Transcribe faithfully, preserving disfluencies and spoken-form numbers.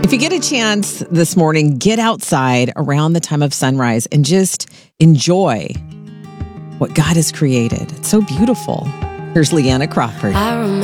If you get a chance this morning, get outside around the time of sunrise and just enjoy what God has created. It's so beautiful. Here's Leanna Crawford. I remember